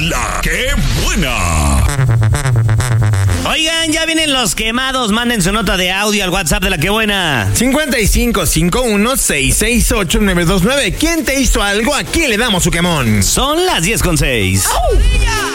La Que Buena. Oigan, ya vienen los quemados. Manden su nota de audio al WhatsApp de La Que Buena. 5551-668-929. ¿Quién te hizo algo? Aquí le damos su quemón. Son las 10:06.